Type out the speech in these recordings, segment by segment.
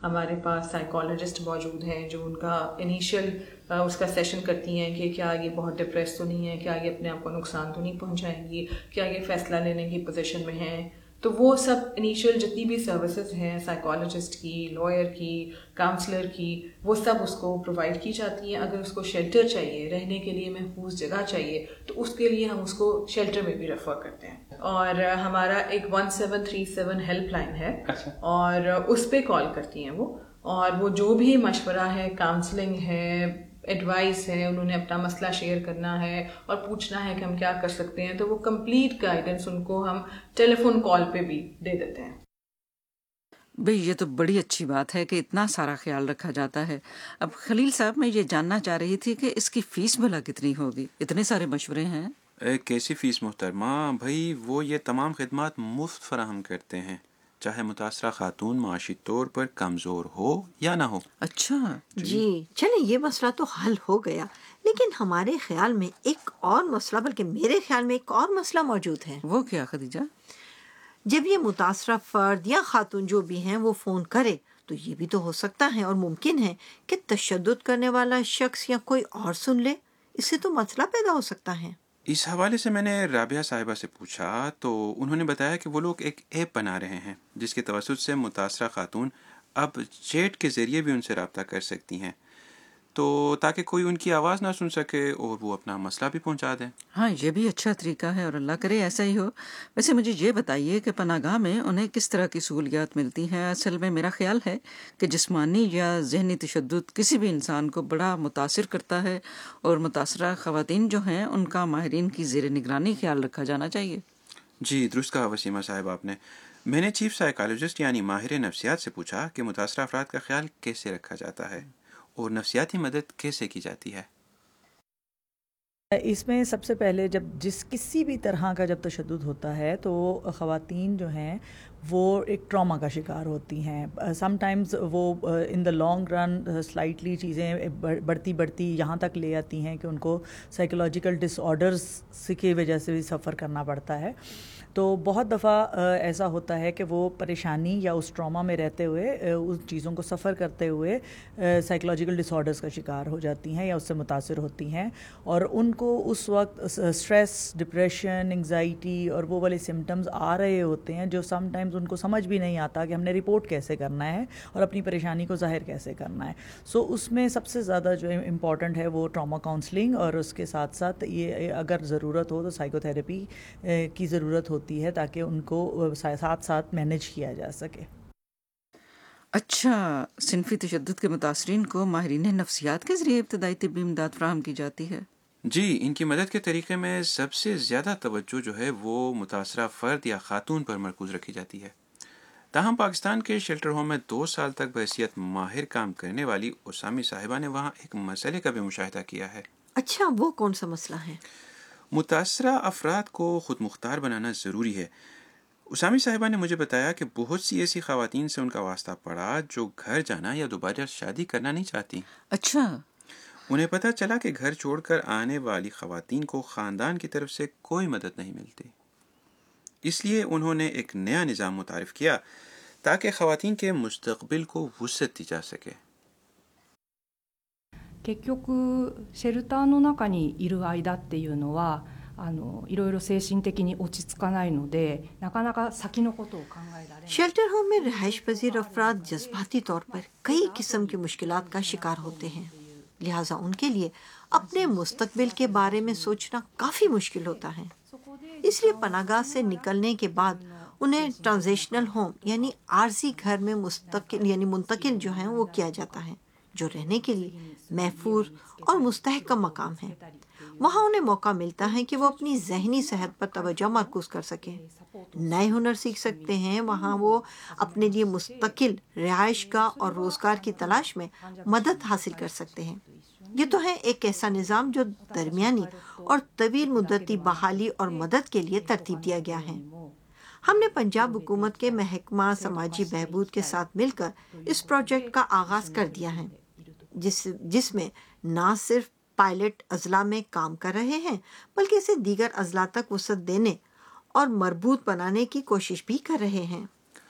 ہمارے پاس سائیکالوجسٹ موجود ہیں جو ان کا انیشیل اس کا سیشن کرتی ہیں کہ کیا یہ بہت ڈپریس تو نہیں ہے, کیا یہ اپنے آپ کو نقصان تو نہیں پہنچائیں گی, کیا یہ فیصلہ لینے کی پوزیشن میں ہیں. تو وہ سب انیشیل جتنی بھی سروسز ہیں سائیکالوجسٹ کی, لائر کی, کاؤنسلر کی, وہ سب اس کو پرووائڈ کی جاتی ہیں. اگر اس کو شیلٹر چاہیے, رہنے کے لیے محفوظ جگہ چاہیے, تو اس کے لیے ہم اس کو شیلٹر میں بھی ریفر کرتے ہیں. اور ہمارا ایک 1737 ہیلپ لائن ہے, اور اس پہ کال کرتی ہیں وہ, اور وہ جو بھی مشورہ ہے, کاؤنسلنگ ہے, ایڈوائس ہے, انہوں نے اپنا مسئلہ شیئر کرنا ہے اور پوچھنا ہے کہ ہم کیا کر سکتے ہیں, تو وہ کمپلیٹ گائیڈنس ان کو ہم ٹیلی فون کال پہ بھی دے دیتے ہیں. بھئی یہ تو بڑی اچھی بات ہے کہ اتنا سارا خیال رکھا جاتا ہے. اب خلیل صاحب, میں یہ جاننا چاہ رہی تھی کہ اس کی فیس بھلا کتنی ہوگی؟ اتنے سارے مشورے ہیں. کیسی فیس محترمہ؟ بھائی وہ یہ تمام خدمات مفت فراہم کرتے ہیں, چاہے متاثرہ خاتون معاشی طور پر کمزور ہو یا نہ ہو. اچھا جی چلیں, یہ مسئلہ تو حل ہو گیا, لیکن ہمارے خیال میں ایک اور مسئلہ, بلکہ میرے خیال میں ایک اور مسئلہ موجود ہے. وہ کیا خدیجہ؟ جب یہ متاثرہ فرد یا خاتون جو بھی ہیں وہ فون کرے, تو یہ بھی تو ہو سکتا ہے اور ممکن ہے کہ تشدد کرنے والا شخص یا کوئی اور سن لے. اس سے تو مسئلہ پیدا ہو سکتا ہے. اس حوالے سے میں نے رابعہ صاحبہ سے پوچھا تو انہوں نے بتایا کہ وہ لوگ ایک ایپ بنا رہے ہیں جس کے توسط سے متاثرہ خاتون اب چیٹ کے ذریعے بھی ان سے رابطہ کر سکتی ہیں, تو تاکہ کوئی ان کی آواز نہ سن سکے اور وہ اپنا مسئلہ بھی پہنچا دیں. ہاں, یہ بھی اچھا طریقہ ہے اور اللہ کرے ایسا ہی ہو. ویسے مجھے یہ بتائیے کہ پناہ گاہ میں انہیں کس طرح کی سہولیات ملتی ہیں؟ اصل میں میرا خیال ہے کہ جسمانی یا ذہنی تشدد کسی بھی انسان کو بڑا متاثر کرتا ہے, اور متاثرہ خواتین جو ہیں ان کا ماہرین کی زیر نگرانی خیال رکھا جانا چاہیے. جی درست کہا وسیمہ صاحب آپ نے. میں نے چیف سائیکالوجسٹ یعنی ماہر نفسیات سے پوچھا کہ متاثرہ افراد کا خیال کیسے رکھا جاتا ہے اور نفسیاتی مدد کیسے کی جاتی ہے. اس میں سب سے پہلے جب کسی بھی طرح کا جب تشدد ہوتا ہے تو خواتین جو ہیں وہ ایک ٹراما کا شکار ہوتی ہیں. سم ٹائمز وہ ان دا لانگ رن سلائٹلی چیزیں بڑھتی یہاں تک لے آتی ہیں کہ ان کو سائیکولوجیکل ڈس آرڈرز کی وجہ سے بھی سفر کرنا پڑتا ہے. تو بہت دفعہ ایسا ہوتا ہے کہ وہ پریشانی یا اس ٹراما میں رہتے ہوئے اس چیزوں کو سفر کرتے ہوئے سائیکولوجیکل ڈس آرڈرز کا شکار ہو جاتی ہیں یا اس سے متاثر ہوتی ہیں, اور ان کو اس وقت اسٹریس, ڈپریشن, انگزائٹی اور وہ والے سمٹمز آ رہے ہوتے ہیں جو سم ٹائمز ان کو سمجھ بھی نہیں آتا کہ ہم نے رپورٹ کیسے کرنا ہے اور اپنی پریشانی کو ظاہر کیسے کرنا ہے. سو اس میں سب سے زیادہ جو امپورٹنٹ ہے وہ ٹراما کاؤنسلنگ, اور اس کے ساتھ ساتھ یہ اگر ضرورت ہو تو سائیکو تھراپی کی ضرورت ہوتی ہے تاکہ ان کو ساتھ ساتھ مینیج کیا جا سکے. اچھا, صنفی تشدد کے متاثرین کو ماہرین نفسیات کے ذریعے ابتدائی طبی امداد فراہم کی جاتی ہے. جی, ان کی مدد کے طریقے میں سب سے زیادہ توجہ جو ہے وہ متاثرہ فرد یا خاتون پر مرکوز رکھی جاتی ہے. تاہم پاکستان کے شیلٹر ہوم میں 2 سال تک بحیثیت ماہر کام کرنے والی اسامی صاحبہ نے وہاں ایک مسئلے کا بھی مشاہدہ کیا ہے. اچھا, وہ کون سا مسئلہ ہے؟ متاثرہ افراد کو خود مختار بنانا ضروری ہے. اسامی صاحبہ نے مجھے بتایا کہ بہت سی ایسی خواتین سے ان کا واسطہ پڑا جو گھر جانا یا دوبارہ شادی کرنا نہیں چاہتی. اچھا. انہیں پتہ چلا کہ گھر چھوڑ کر آنے والی خواتین کو خاندان کی طرف سے کوئی مدد نہیں ملتی. اس لیے انہوں نے ایک نیا نظام متعارف کیا تاکہ خواتین کے مستقبل کو وسعت دی جا سکے. 結局シェルターの中にいる間っていうのはいろいろ精神的に落ち着かないのでなかなか先のことを考えられない。 شیلٹر ہوم میں رہائش پذیر افراد جذباتی طور پر کئی قسم کی مشکلات کا شکار ہوتے ہیں, لہٰذا ان کے لیے اپنے مستقبل کے بارے میں سوچنا کافی مشکل ہوتا ہے. اس لیے پناہ گاہ سے نکلنے کے بعد انہیں ٹرانزیشنل ہوم یعنی عارضی گھر میں منتقل جو ہیں وہ کیا جاتا ہے, جو رہنے کے لیے محفوظ اور مستحکم مقام ہے. وہاں انہیں موقع ملتا ہے کہ وہ اپنی ذہنی صحت پر توجہ مرکوز کر سکیں, نئے ہنر سیکھ سکتے ہیں. وہاں وہ اپنے لیے مستقل رہائش گاہ اور روزگار کی تلاش میں مدد حاصل کر سکتے ہیں. یہ تو ہے ایک ایسا نظام جو درمیانی اور طویل مدتی بحالی اور مدد کے لیے ترتیب دیا گیا ہے. ہم نے پنجاب حکومت کے محکمہ سماجی بہبود کے ساتھ مل کر اس پروجیکٹ کا آغاز کر دیا ہے, جس میں نہ صرف پائلٹ اضلاع میں کام کر رہے ہیں بلکہ اسے دیگر اضلاع تک وسعت دینے اور مربوط بنانے کی کوشش بھی کر رہے ہیں.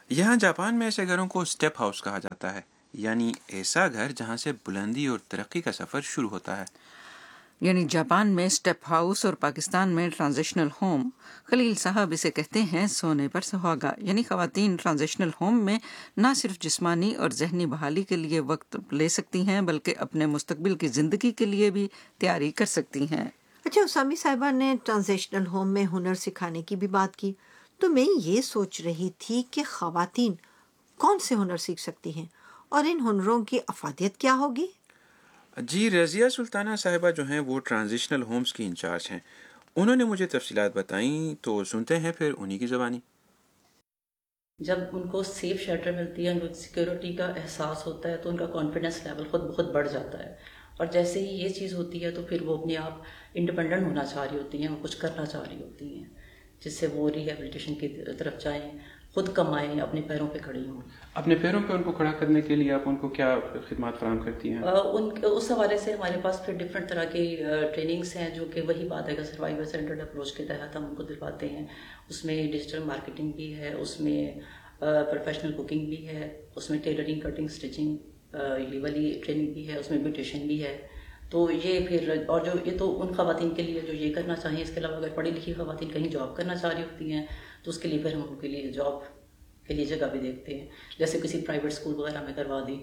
یہاں جاپان میں ایسے گھروں کو اسٹیپ ہاؤس کہا جاتا ہے، یعنی ایسا گھر جہاں سے بلندی اور ترقی کا سفر شروع ہوتا ہے۔ یعنی جاپان میں اسٹیپ ہاؤس اور پاکستان میں ٹرانزیشنل ہوم، خلیل صاحب اسے کہتے ہیں سونے پر سہاگا، یعنی خواتین ٹرانزیشنل ہوم میں نہ صرف جسمانی اور ذہنی بحالی کے لیے وقت لے سکتی ہیں بلکہ اپنے مستقبل کی زندگی کے لیے بھی تیاری کر سکتی ہیں۔ اچھا، اسامی صاحبہ نے ٹرانزیشنل ہوم میں ہنر سکھانے کی بھی بات کی، تو میں یہ سوچ رہی تھی کہ خواتین کون سے ہنر سیکھ سکتی ہیں اور ان ہنروں کی افادیت کیا ہوگی؟ جی، رضیہ سلطانہ صاحبہ جو ہیں وہ ٹرانزیشنل ہومز کی انچارج ہیں، انہوں نے مجھے تفصیلات بتائیں، تو سنتے ہیں پھر انہی کی زبانی۔ جب ان کو سیف شیلٹر ملتی ہے، ان کو سیکیورٹی کا احساس ہوتا ہے، تو ان کا کانفیڈنس لیول خود بخود بڑھ جاتا ہے، اور جیسے ہی یہ چیز ہوتی ہے تو پھر وہ اپنے آپ انڈیپینڈنٹ ہونا چاہ رہی ہوتی ہیں، وہ کچھ کرنا چاہ رہی ہوتی ہیں، جس سے وہ ریہیبلیٹیشن کی طرف جائیں، خود کمائیں، اپنے پیروں پہ کھڑی ہوں۔ اپنے پیروں پہ ان کو کھڑا کرنے کے لیے آپ ان کو کیا خدمات فراہم کرتی ہیں؟ اس حوالے سے ہمارے پاس پھر ڈفرینٹ طرح کی ٹریننگس ہیں، جو کہ وہی بات ہے کہ سروائیور سینٹرڈ اپروچ کے تحت ہم ان کو دلواتے ہیں۔ اس میں ڈیجیٹل مارکیٹنگ بھی ہے، اس میں پروفیشنل کوکنگ بھی ہے، اس میں ٹیلرنگ، کٹنگ، اسٹچنگ یہ والی ٹریننگ بھی ہے، اس میں بیوٹیشن بھی ہے۔ تو یہ پھر اور جو یہ تو ان خواتین کے لیے جو یہ کرنا چاہیں، اس کے علاوہ اگر پڑھی لکھی خواتین کہیں جاب کرنا چاہ رہی ہوتی ہیں تو اس کے لیے پھر ہم ان کے لیے جاب کے لیے جگہ بھی دیکھتے ہیں، جیسے کسی پرائیویٹ اسکول وغیرہ میں کروا دی۔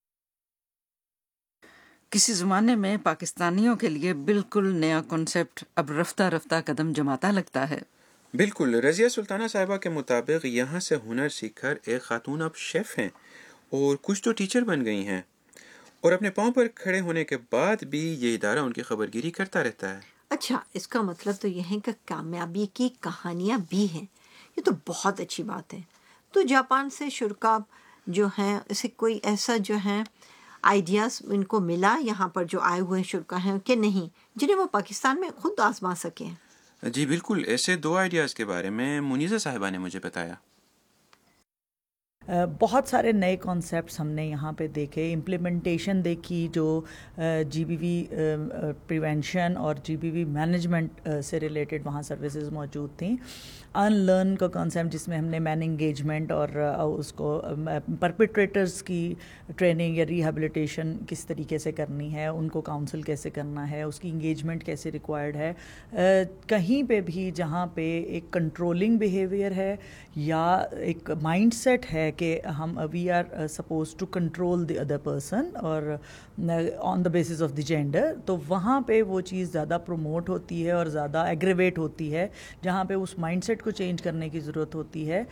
کسی زمانے میں پاکستانیوں کے لیے بالکل نیا کنسپٹ اب رفتہ رفتہ قدم جماتا لگتا ہے۔ بالکل، رضیہ سلطانہ صاحبہ کے مطابق یہاں سے ہنر سیکھ کر ایک خاتون اب شیف ہیں اور کچھ تو ٹیچر بن گئی ہیں، اور اپنے پاؤں پر کھڑے ہونے کے بعد بھی یہ ادارہ ان کی خبرگیری کرتا رہتا ہے۔ اچھا، اس کا مطلب تو یہ ہے کہ کامیابی کی کہانیاں بھی ہیں، یہ تو بہت اچھی بات ہے۔ تو جاپان سے شرکا جو ہیں، اسے کوئی ایسا جو ہے آئیڈیاز ان کو ملا یہاں پر جو آئے ہوئے شرکا ہیں کہ نہیں، جنہیں وہ پاکستان میں خود آزما سکیں؟ جی بالکل، ایسے 2 آئیڈیاز کے بارے میں منیزہ صاحبہ نے مجھے بتایا۔ بہت سارے نئے کانسیپٹس ہم نے یہاں پہ دیکھے، امپلیمنٹیشن دیکھی، جو جی بی وی پریونشن اور جی بی وی مینجمنٹ سے ریلیٹڈ وہاں سروسز موجود تھیں۔ ان لرن کا کانسیپٹ، جس میں ہم نے مین انگیجمنٹ اور اس کو پرپیٹریٹرز کی ٹریننگ یا ریہیبلیٹیشن کس طریقے سے کرنی ہے، ان کو کاؤنسل کیسے کرنا ہے، اس کی انگیجمنٹ کیسے ریکوائرڈ ہے۔ کہیں پہ بھی جہاں پہ ایک کنٹرولنگ بیہیویئر ہے یا ایک مائنڈ سیٹ ہے کہ ہم we are suppose to control the other person اور آن the basis of the gender, تو وہاں پہ وہ چیز زیادہ پروموٹ ہوتی ہے اور زیادہ ایگریویٹ ہوتی ہے، جہاں پہ اس مائنڈ سیٹ کو چینج کرنے کی ضرورت ہوتی ہے۔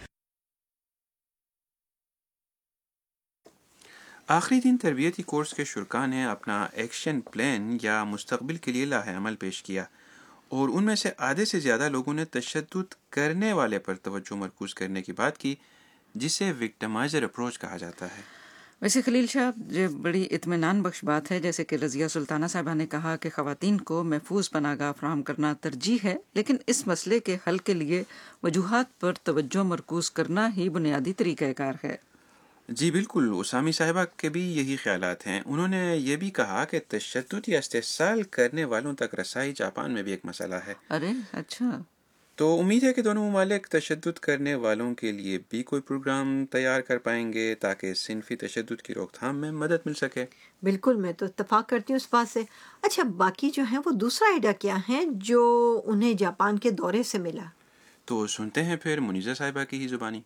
آخری دن تربیتی کورس کے شرکاء نے اپنا ایکشن پلان یا مستقبل کے لیے لاہ عمل پیش کیا، اور ان میں سے آدھے سے زیادہ لوگوں نے تشدد کرنے والے پر توجہ مرکوز کرنے کی بات کی، جسے وکٹمائزر اپروچ کہا جاتا ہے۔ ویسے خلیل صاحب، یہ بڑی اطمینان بخش بات ہے، جیسے کہ رضیہ سلطانہ صاحبہ نے کہا کہ خواتین کو محفوظ پناہ گاہ فراہم کرنا ترجیح ہے، لیکن اس مسئلے کے حل کے لیے وجوہات پر توجہ مرکوز کرنا ہی بنیادی طریقہ کار ہے۔ جی بالکل، اسامی صاحبہ کے بھی یہی خیالات ہیں۔ انہوں نے یہ بھی کہا کہ تشدد یا استحصال کرنے والوں تک رسائی جاپان میں بھی ایک مسئلہ ہے۔ ارے اچھا، تو امید ہے کہ دونوں ممالک تشدد کرنے والوں کے لیے بھی کوئی پروگرام تیار کر پائیں گے تاکہ صنفی تشدد کی روک تھام میں مدد مل سکے۔ بالکل، میں تو اتفاق کرتی ہوں اس بات سے۔ اچھا، باقی جو ہیں وہ دوسرا آئیڈیا کیا ہے جو انہیں جاپان کے دورے سے ملا؟ تو سنتے ہیں پھر منیزہ صاحبہ کی ہی زبانی۔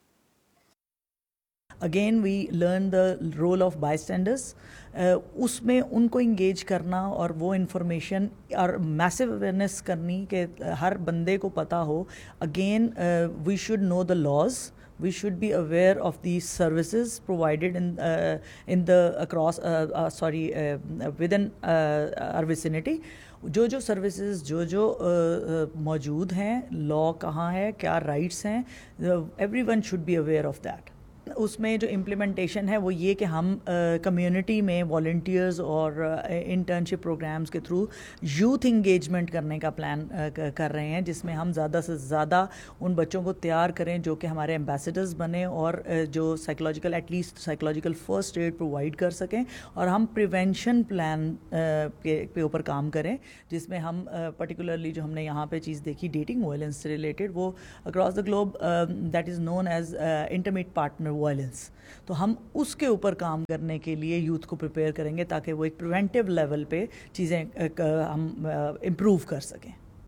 Again we learn the role of by standards, اس میں ان کو انگیج کرنا اور وہ انفارمیشن اور میسو اویئرنیس کرنی کہ ہر بندے کو پتہ ہو۔ Again we should know the laws, we should be aware of the services provided in the across within our vicinity. جو سروسز جو موجود ہیں، لا کہاں ہے، کیا رائٹس ہیں، everyone should be aware of that. اس میں جو امپلیمنٹیشن ہے وہ یہ کہ ہم کمیونٹی میں والنٹیئرز اور انٹرنشپ پروگرامز کے تھرو یوتھ انگیجمنٹ کرنے کا پلان کر رہے ہیں، جس میں ہم زیادہ سے زیادہ ان بچوں کو تیار کریں جو کہ ہمارے ایمبیسڈرز بنیں اور جو psychological at least psychological first aid provide کر سکیں، اور ہم پریونشن پلان کے اوپر کام کریں، جس میں ہم پرٹیکولرلی جو ہم نے یہاں پہ چیز دیکھی ڈیٹنگ وائلنس سے ریلیٹڈ، وہ across the globe that is known as intimate partner violence. تو ہم اس کے اوپر کام کرنے کے لیے یوتھ کو پریپیئر کریں گے تاکہ وہ ایک پریونٹیو لیول پہ چیزیں ہم امپروو کر سکیں.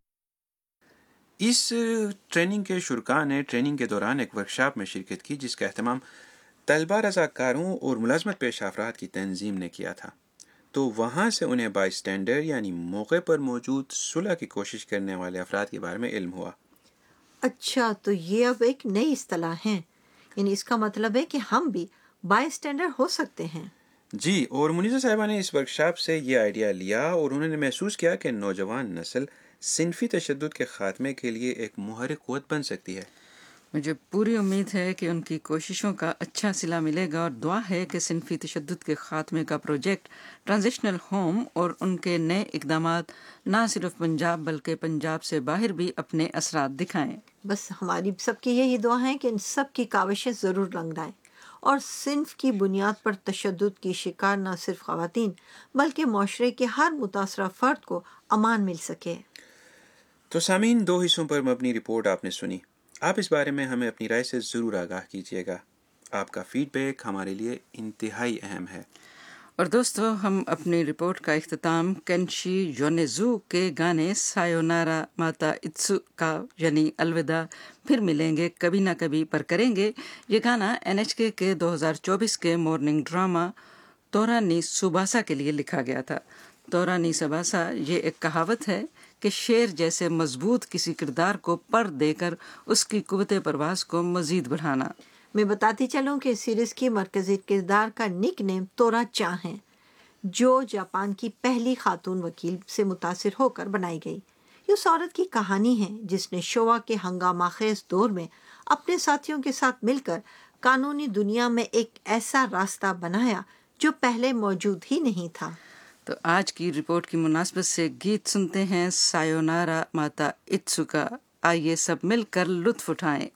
اس ٹریننگ کے شرکاء نے ٹریننگ کے دوران ایک ورکشاپ میں شرکت کی جس کا اہتمام طلبہ رضاکاروں اور ملازمت پیشہ افراد کی تنظیم نے کیا تھا. تو وہاں سے انہیں بائی اسٹینڈر یعنی موقع پر موجود صلح کی کوشش کرنے والے افراد کے بارے میں علم ہوا. اچھا، تو یہ اب ایک نئی اصطلاح ہے، یعنی اس کا مطلب ہے کہ ہم بھی بائی اسٹینڈر ہو سکتے ہیں. جی، اور منیزہ صاحبہ نے اس ورکشاپ سے یہ آئیڈیا لیا اور انہوں نے محسوس کیا کہ نوجوان نسل صنفی تشدد کے خاتمے کے لیے ایک محرک قوت بن سکتی ہے. مجھے پوری امید ہے کہ ان کی کوششوں کا اچھا صلہ ملے گا، اور دعا ہے کہ صنفی تشدد کے خاتمے کا پروجیکٹ ٹرانزیشنل ہوم اور ان کے نئے اقدامات نہ صرف پنجاب بلکہ پنجاب سے باہر بھی اپنے اثرات دکھائیں. بس ہماری سب کی یہی دعا ہے کہ ان سب کی کاوشیں ضرور رنگ لائیں اور صنف کی بنیاد پر تشدد کی شکار نہ صرف خواتین بلکہ معاشرے کے ہر متاثرہ فرد کو امان مل سکے. تو سامعین، 2 حصوں پر مبنی رپورٹ آپ نے سنی. آپ اس بارے میں ہمیں اپنی رائے سے ضرور آگاہ کیجیے گا. آپ کا فیڈ بیک ہمارے لیے انتہائی اہم ہے. اور دوستو، ہم اپنی رپورٹ کا اختتام کینشی یونیزو کے گانے سایونارا ماتا اتسو کا یعنی الوداع پھر ملیں گے کبھی نہ کبھی پر کریں گے. یہ گانا NHK کے 2024 کے مارننگ ڈرامہ تورا نی سوباسا کے لیے لکھا گیا تھا. تورا نی سوباسا یہ ایک کہاوت ہے کہ شیر جیسے مضبوط کسی کردار کو پر دے کر اس کی قوت پرواز کو مزید بڑھانا. میں بتاتی چلوں کہ سیریز کی مرکزی کردار کا نک نیم تورا چاں ہے، جو جاپان کی پہلی خاتون وکیل سے متاثر ہو کر بنائی گئی. یہ اس عورت کی کہانی ہے جس نے شوا کے ہنگامہ خیز دور میں اپنے ساتھیوں کے ساتھ مل کر قانونی دنیا میں ایک ایسا راستہ بنایا جو پہلے موجود ہی نہیں تھا. تو آج کی رپورٹ کی مناسبت سے گیت سنتے ہیں سایونارا ماتا اتسو کا. آئیے سب مل کر لطف اٹھائیں.